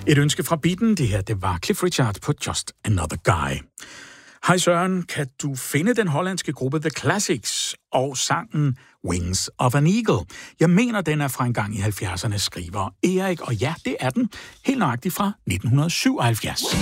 Et ønske fra Bitten, det her, det var Cliff Richard på Just Another Guy. Hej Søren, kan du finde den hollandske gruppe The Classics og sangen Wings of an Eagle? Jeg mener, den er fra en gang i 70'erne, skriver Erik, og ja, det er den. Helt nøjagtigt fra 1977.